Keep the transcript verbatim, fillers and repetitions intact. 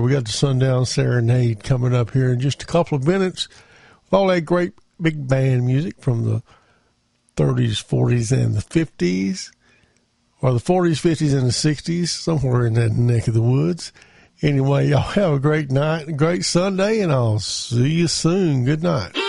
We got the Sundown Serenade coming up here in just a couple of minutes. All that great big band music from the thirties, forties, and the fifties, or the forties, fifties, and the sixties, somewhere in that neck of the woods. Anyway, y'all have a great night, a great Sunday, and I'll see you soon. Good night.